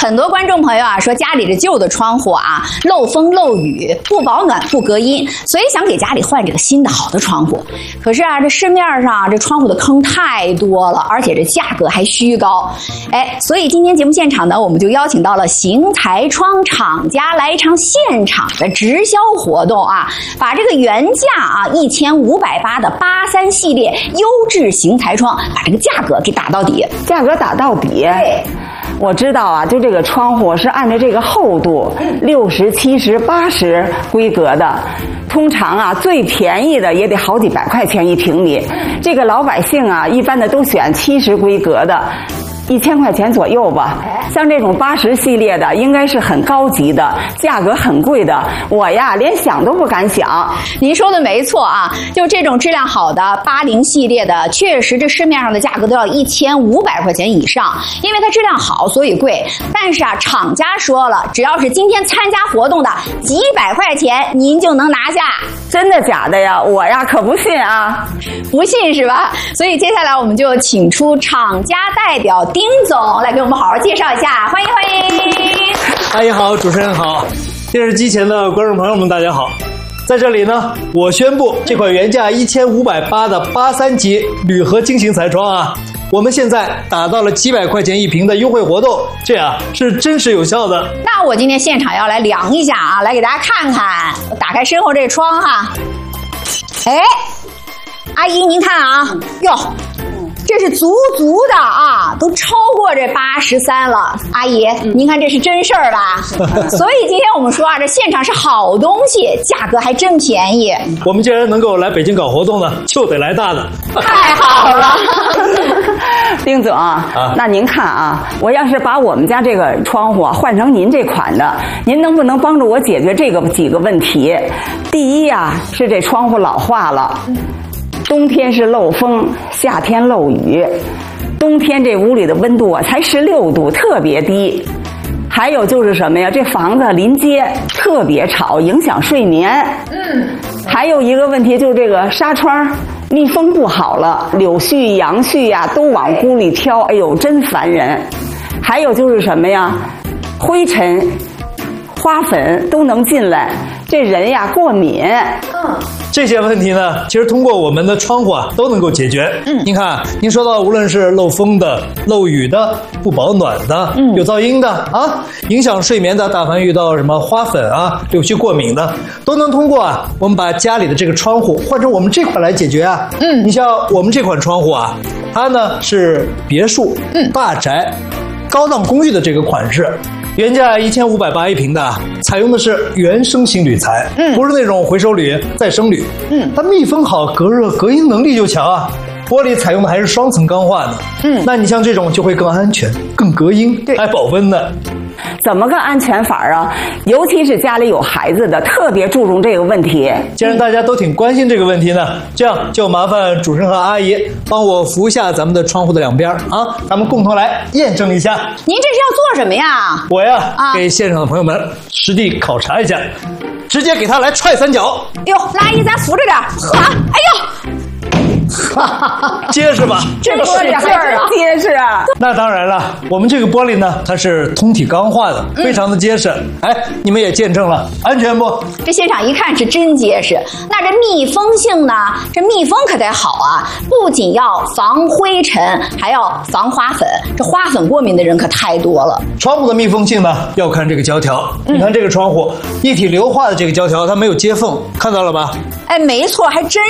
很多观众朋友啊说家里这旧的窗户啊漏风漏雨，不保暖不隔音，所以想给家里换这个新的好的窗户。可是啊，这市面上这窗户的坑太多了，而且这价格还虚高。所以今天节目现场呢，我们就邀请到了邢台窗厂家来一场现场的直销活动啊，把这个原价啊1580的83系列优质邢台窗，把这个价格给打到底。 价格打到底。 对。 我知道啊，就这个窗户是按照这个厚度60、70、80规格的，通常啊最便宜的也得好几百块钱一平米。这个老百姓啊，一般的都选70规格的。1000块钱左右吧，像这种80系列的，应该是很高级的，价格很贵的。我呀，连想都不敢想。 您说的没错啊，就这种质量好的80系列的，确实这市面上的价格都要1500块钱以上，因为它质量好，所以贵。但是啊，厂家说了，只要是今天参加活动的，几百块钱您就能拿下。 真的假的呀？我呀可不信啊， 不信是吧？所以接下来我们就请出厂家代表丁总来给我们好好介绍一下，欢迎欢迎。 阿姨好，主持人好，电视机前的观众朋友们大家好。在这里呢，我宣布这款原价1580的83级铝合金型彩窗啊，我们现在打到了几百块钱一平的优惠活动，这样是真实有效的。 那我今天现场要来量一下啊，来给大家看看。我打开身后这窗哈，阿姨您看啊，哟。这是足的啊，都超过这83了。阿姨，您看这是真事儿吧？所以今天我们说啊，这现场是好东西，价格还真便宜。 我们既然能够来北京搞活动呢，就得来大的。 太好了。 丁总那您看啊，我要是把我们家这个窗户换成您这款的，您能不能帮助我解决这几个问题？第一啊，是这窗户老化了。冬天是漏风，夏天漏雨，冬天这屋里的温度啊才16度，特别低。还有就是什么呀？这房子临街特别吵，影响睡眠。还有一个问题就是这个纱窗密封不好了，柳絮、杨絮呀都往屋里飘，哎呦，真烦人。还有就是什么呀？灰尘、花粉都能进来，这人呀过敏。 这些问题呢，其实通过我们的窗户啊都能够解决。您看，您说到无论是漏风的、漏雨的、不保暖的、有噪音的啊，影响睡眠的，大凡遇到什么花粉啊、柳絮过敏的，都能通过啊我们把家里的这个窗户换成我们这款来解决啊。你像我们这款窗户啊，它呢是别墅、大宅、高档公寓的这个款式。原价1580一平的，采用的是原生型铝材，不是那种回收铝、再生铝。它密封好，隔热隔音能力就强啊。玻璃采用的还是双层钢化的，那你像这种就会更安全、更隔音，还保温呢。 怎么个安全法啊？尤其是家里有孩子的，特别注重这个问题。 既然大家都挺关心这个问题呢，这样就麻烦主持人和阿姨帮我扶一下咱们的窗户的两边啊，咱们共同来验证一下。 您这是要做什么呀？ 我呀，给现场的朋友们实地考察一下，直接给他来踹3脚。 哟，阿姨咱扶着点，哎呦。 结实吧？ 这玻璃还真结实啊！ 那当然了，我们这个玻璃呢，它是通体钢化的，非常的结实。你们也见证了，安全不？ 这现场一看是真结实。那这密封性呢？这密封可得好啊！不仅要防灰尘，还要防花粉。这花粉过敏的人可太多了。 窗户的密封性呢，要看这个胶条。你看这个窗户一体硫化的这个胶条，它没有接缝，看到了吧？ 没错，还真